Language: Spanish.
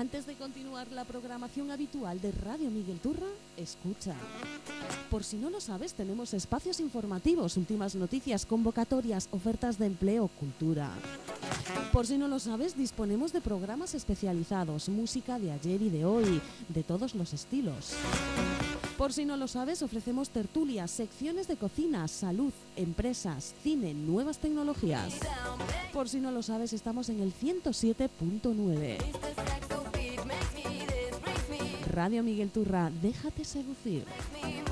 Antes de continuar la programación habitual de Radio Miguel Turra, escucha. Por si no lo sabes, tenemos espacios informativos, últimas noticias, convocatorias, ofertas de empleo, cultura. Por si no lo sabes, disponemos de programas especializados, música de ayer y de hoy, de todos los estilos. Por si no lo sabes, ofrecemos tertulias, secciones de cocina, salud, empresas, cine, nuevas tecnologías. Por si no lo sabes, estamos en el 107.9. Radio Miguel Turra, déjate seducir.